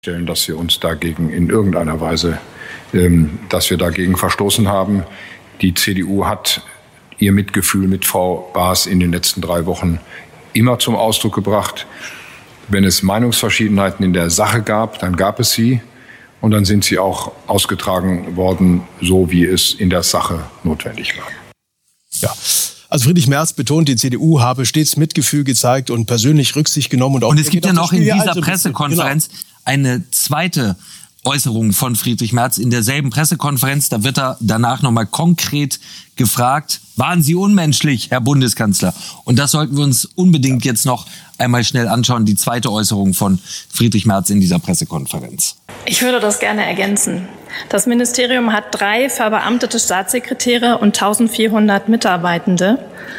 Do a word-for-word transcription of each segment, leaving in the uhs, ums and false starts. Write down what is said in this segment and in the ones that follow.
stellen, dass wir uns dagegen in irgendeiner Weise, ähm, dass wir dagegen verstoßen haben. Die C D U hat ihr Mitgefühl mit Frau Baas in den letzten drei Wochen immer zum Ausdruck gebracht. Wenn es Meinungsverschiedenheiten in der Sache gab, dann gab es sie und dann sind sie auch ausgetragen worden, so wie es in der Sache notwendig war. Ja. Also Friedrich Merz betont, die C D U habe stets Mitgefühl gezeigt und persönlich Rücksicht genommen. Und, auch und es gibt ja noch in dieser Alte Pressekonferenz genau. eine zweite Äußerung von Friedrich Merz in derselben Pressekonferenz. Da wird er danach nochmal konkret gefragt, waren Sie unmenschlich, Herr Bundeskanzler? Und das sollten wir uns unbedingt jetzt noch einmal schnell anschauen, die zweite Äußerung von Friedrich Merz in dieser Pressekonferenz. Ich würde das gerne ergänzen. Das Ministerium hat drei verbeamtete Staatssekretäre und eintausendvierhundert Mitarbeitende.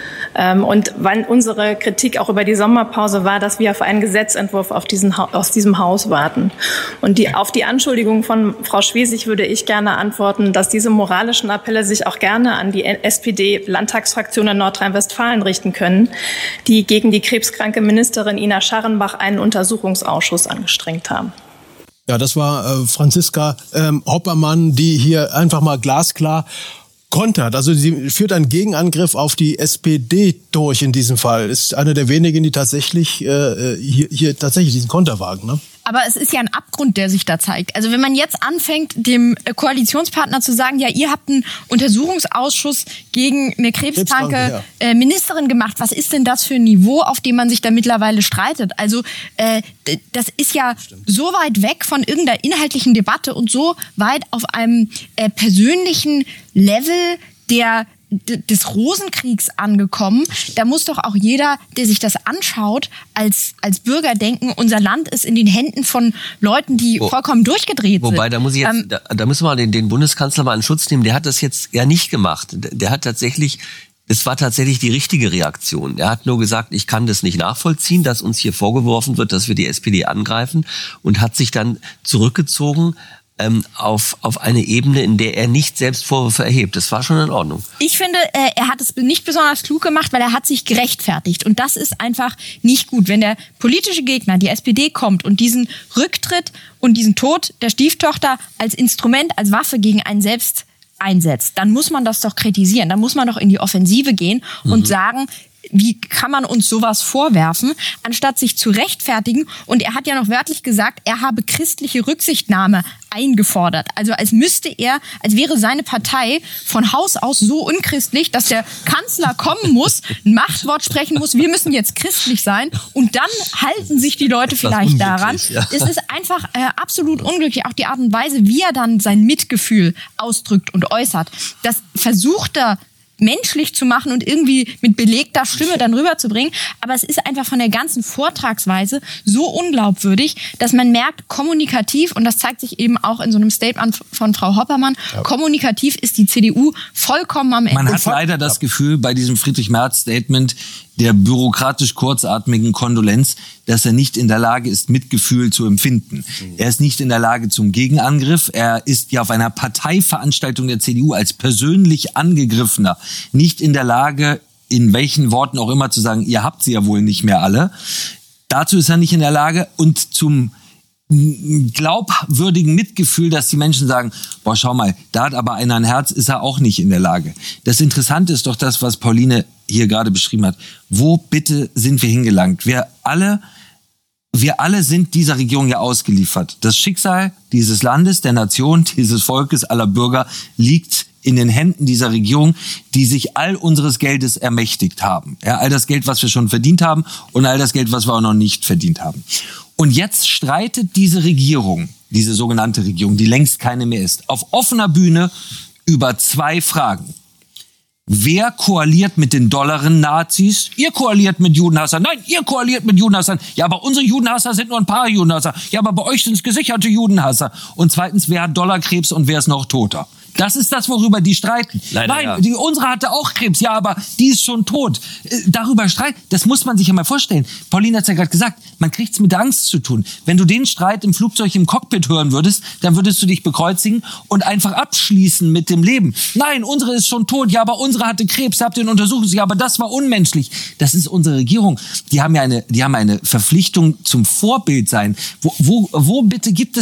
Und wann unsere Kritik auch über die Sommerpause war, dass wir auf einen Gesetzentwurf auf diesen, aus diesem Haus warten. Und die, auf die Anschuldigung von Frau Schwesig würde ich gerne antworten, dass diese moralischen Appelle sich auch gerne an die S P D-Landtagsfraktion in Nordrhein-Westfalen richten können, die gegen die krebskranke Ministerin Ina Scharrenbach einen Untersuchungsausschuss angestrengt haben. Ja, das war äh, Franziska ähm, Hoppermann, die hier einfach mal glasklar kontert. Also sie führt einen Gegenangriff auf die S P D durch in diesem Fall. Ist eine der wenigen, die tatsächlich äh, hier, hier tatsächlich diesen Konter wagen, ne? Aber es ist ja ein Abgrund, der sich da zeigt. Also wenn man jetzt anfängt, dem Koalitionspartner zu sagen, ja, ihr habt einen Untersuchungsausschuss gegen eine krebskranke ja. äh, Ministerin gemacht. Was ist denn das für ein Niveau, auf dem man sich da mittlerweile streitet? Also äh, das ist ja Stimmt. so weit weg von irgendeiner inhaltlichen Debatte und so weit auf einem äh, persönlichen Level, der des Rosenkriegs angekommen. Da muss doch auch jeder, der sich das anschaut, als als Bürger denken, unser Land ist in den Händen von Leuten, die Wo, vollkommen durchgedreht wobei, sind. Wobei, da muss ich jetzt, ähm, da, da müssen wir den, den Bundeskanzler mal in Schutz nehmen. Der hat das jetzt ja nicht gemacht. Der hat tatsächlich, es war tatsächlich die richtige Reaktion. Er hat nur gesagt, ich kann das nicht nachvollziehen, dass uns hier vorgeworfen wird, dass wir die S P D angreifen, und hat sich dann zurückgezogen auf auf eine Ebene, in der er nicht selbst Vorwürfe erhebt. Das war schon in Ordnung. Ich finde, er hat es nicht besonders klug gemacht, weil er hat sich gerechtfertigt. Und das ist einfach nicht gut. Wenn der politische Gegner, die S P D, kommt und diesen Rücktritt und diesen Tod der Stieftochter als Instrument, als Waffe gegen einen selbst einsetzt, dann muss man das doch kritisieren. Dann muss man doch in die Offensive gehen und mhm. sagen, wie kann man uns sowas vorwerfen, anstatt sich zu rechtfertigen? Und er hat ja noch wörtlich gesagt, er habe christliche Rücksichtnahme eingefordert. Also als müsste er, als wäre seine Partei von Haus aus so unchristlich, dass der Kanzler kommen muss, ein Machtwort sprechen muss, wir müssen jetzt christlich sein, und dann halten sich die Leute vielleicht daran. Ja. Es ist einfach äh, absolut unglücklich, auch die Art und Weise, wie er dann sein Mitgefühl ausdrückt und äußert. Das versucht er menschlich zu machen und irgendwie mit belegter Stimme dann rüberzubringen. Aber es ist einfach von der ganzen Vortragsweise so unglaubwürdig, dass man merkt, kommunikativ, und das zeigt sich eben auch in so einem Statement von Frau Hoppermann, ja. kommunikativ ist die C D U vollkommen am Ende. Man hat leider das Gefühl bei diesem Friedrich-Merz-Statement der bürokratisch kurzatmigen Kondolenz, dass er nicht in der Lage ist, Mitgefühl zu empfinden. Mhm. Er ist nicht in der Lage zum Gegenangriff. Er ist ja auf einer Parteiveranstaltung der C D U als persönlich Angegriffener nicht in der Lage, in welchen Worten auch immer zu sagen, ihr habt sie ja wohl nicht mehr alle. Dazu ist er nicht in der Lage, und zum glaubwürdigen Mitgefühl, dass die Menschen sagen, boah, schau mal, da hat aber einer ein Herz, ist er auch nicht in der Lage. Das Interessante ist doch das, was Pauline hier gerade beschrieben hat. Wo bitte sind wir hingelangt? Wir alle, wir alle sind dieser Regierung ja ausgeliefert. Das Schicksal dieses Landes, der Nation, dieses Volkes, aller Bürger liegt in den Händen dieser Regierung, die sich all unseres Geldes ermächtigt haben. Ja, all das Geld, was wir schon verdient haben, und all das Geld, was wir auch noch nicht verdient haben. Und jetzt streitet diese Regierung, diese sogenannte Regierung, die längst keine mehr ist, auf offener Bühne über zwei Fragen. Wer koaliert mit den dollaren Nazis? Ihr koaliert mit Judenhassern. Nein, ihr koaliert mit Judenhassern. Ja, aber unsere Judenhasser sind nur ein paar Judenhasser. Ja, aber bei euch sind es gesicherte Judenhasser. Und zweitens, wer hat Dollarkrebs und wer ist noch toter? Das ist das, worüber die streiten. Leider, Nein, ja. die, unsere hatte auch Krebs, ja, aber die ist schon tot. Äh, darüber streiten, das muss man sich ja mal vorstellen. Pauline hat es ja gerade gesagt, man kriegt's mit der Angst zu tun. Wenn du den Streit im Flugzeug im Cockpit hören würdest, dann würdest du dich bekreuzigen und einfach abschließen mit dem Leben. Nein, unsere ist schon tot, ja, aber unsere hatte Krebs, habt ihr untersucht, ja, aber das war unmenschlich. Das ist unsere Regierung. Die haben ja eine, die haben eine Verpflichtung zum Vorbild sein. Wo, wo, wo bitte gibt es